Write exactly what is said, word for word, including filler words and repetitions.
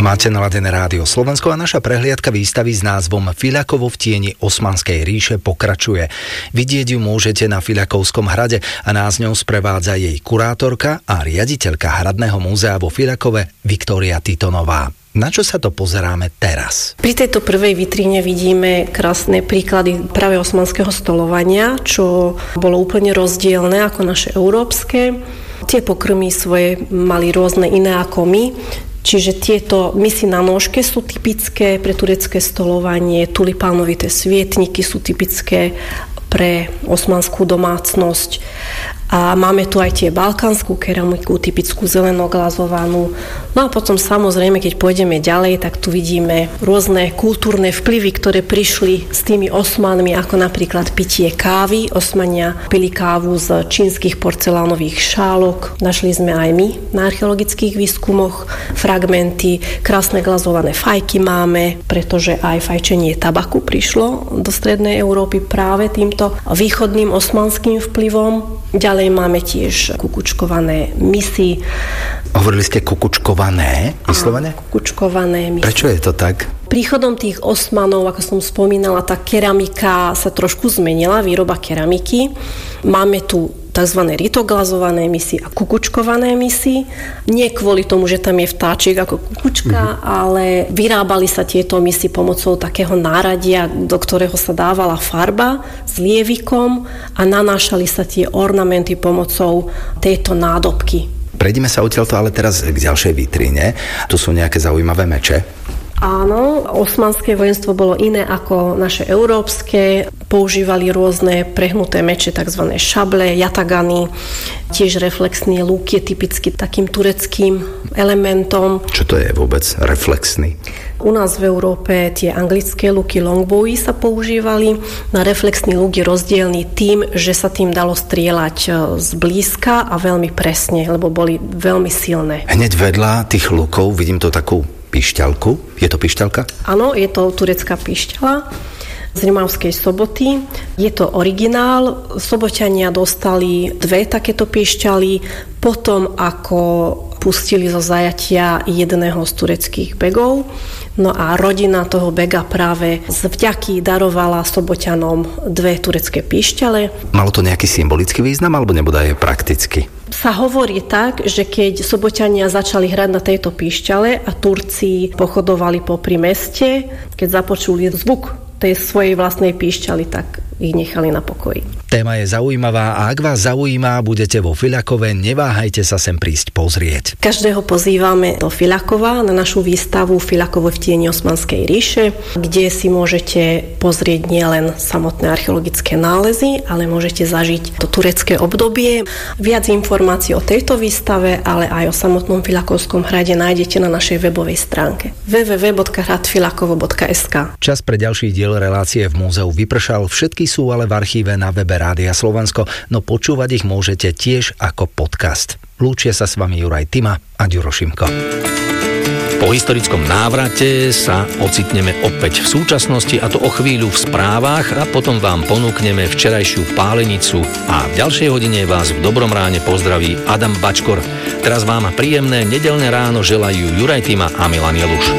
Máte naladené rádio Slovensko a naša prehliadka výstavy s názvom Fiľakovo v tieni Osmanskej ríše pokračuje. Vidieť ju môžete na Fiľakovskom hrade a nás ňou sprevádza jej kurátorka a riaditeľka Hradného múzea vo Fiľakove Viktória Titonová. Na čo sa to pozeráme teraz? Pri tejto prvej vitríne vidíme krásne príklady práve osmanského stolovania, čo bolo úplne rozdielne ako naše európske. Tie pokrmy svoje mali rôzne iné ako my. Čiže tieto misy na nôžke sú typické pre turecké stolovanie, tulipánovité svietniky sú typické pre osmanskú domácnosť. A máme tu aj tie balkánsku keramiku, typickú zelenoglazovanú. No a potom samozrejme, keď pôjdeme ďalej, tak tu vidíme rôzne kultúrne vplyvy, ktoré prišli s tými Osmanmi, ako napríklad pitie kávy. Osmania pili kávu z čínskych porcelánových šálok. Našli sme aj my na archeologických výskumoch fragmenty. Krásne glazované fajky máme, pretože aj fajčenie tabaku prišlo do strednej Európy práve týmto východným osmanským vplyvom. Ďalej máme tiež kukučkované misy. Hovorili ste kukučkované vyslovene? Kukučkované misy. Prečo je to tak? Príchodom tých Osmanov, ako som spomínala, tá keramika sa trošku zmenila, výroba keramiky. Máme tu tzv. Ritoglazované misy a kukučkované misy. Nie kvôli tomu, že tam je vtáčik ako kukučka, mm-hmm. ale vyrábali sa tieto misy pomocou takého náradia, do ktorého sa dávala farba s lievikom a nanášali sa tie ornamenty pomocou tejto nádobky. Prejdime sa odtiaľto ale teraz k ďalšej vitríne. Tu sú nejaké zaujímavé meče. Áno, osmanské vojenstvo bolo iné ako naše európske. Používali rôzne prehnuté meče, tzv. Šable, jatagany. Tiež reflexný lúk je typicky takým tureckým elementom. Čo to je vôbec reflexný? U nás v Európe tie anglické luky longbowy sa používali. Na reflexný luk je rozdielný tým, že sa tým dalo strieľať zblízka a veľmi presne, lebo boli veľmi silné. Hneď vedľa tých lukov vidím to takú pišťalku. Je to pišťalka? Áno, je to turecká pišťala z Rimavskej Soboty. Je to originál. Soboťania dostali dve takéto pišťaly potom, ako pustili zo zajatia jedného z tureckých begov. No a rodina toho bega práve z vďaky darovala Soboťanom dve turecké pišťale. Malo to nejaký symbolický význam, alebo nebude aj prakticky? Sa hovorí tak, že keď Soboťania začali hrať na tejto píšťale a Turci pochodovali popri meste, keď započuli zvuk tej svojej vlastnej píšťaly, tak ich nechali na pokoji. Téma je zaujímavá a ak vás zaujíma, budete vo Fiľakove, neváhajte sa sem prísť pozrieť. Každého pozývame do Fiľakova na našu výstavu Fiľakovo v tieni Osmanskej ríše, kde si môžete pozrieť nielen samotné archeologické nálezy, ale môžete zažiť to turecké obdobie. Viac informácií o tejto výstave, ale aj o samotnom Fiľakovskom hrade nájdete na našej webovej stránke w w w bodka hrad filakovo bodka es ka. Čas pre ďalší diel relácie v múzeu vypršal, všetky sú ale v archíve na webe Rádia Slovensko, no počúvať ich môžete tiež ako podcast. Lúčia sa s vami Juraj Tima a Ďuro Šimko. Po historickom návrate sa ocitneme opäť v súčasnosti, a to o chvíľu v správach, a potom vám ponúkneme včerajšiu pálenicu a v ďalšej hodine vás v Dobrom ráne pozdraví Adam Bačkor. Teraz vám príjemné nedeľné ráno želajú Juraj Tima a Milan Jeluš.